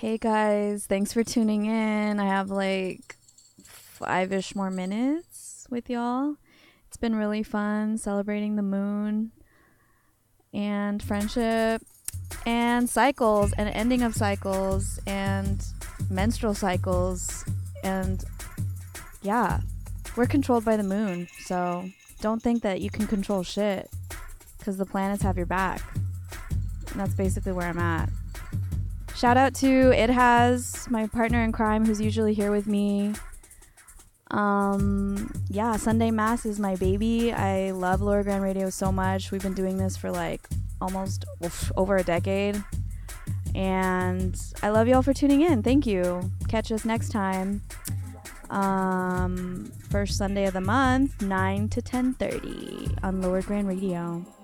Hey guys, thanks for tuning in. I have like 5-ish more minutes with y'all. It's been really fun celebrating the moon and friendship and cycles and ending of cycles and menstrual cycles. And yeah, we're controlled by the moon. So don't think that you can control shit because the planets have your back. And that's basically where I'm at. Shout out to It Has, my partner in crime who's usually here with me. Yeah, Sunday Mass is my baby. I love Lower Grand Radio so much. We've been doing this for like almost over a decade. And I love y'all for tuning in. Thank you. Catch us next time. First Sunday of the month, 9 to 10:30 on Lower Grand Radio.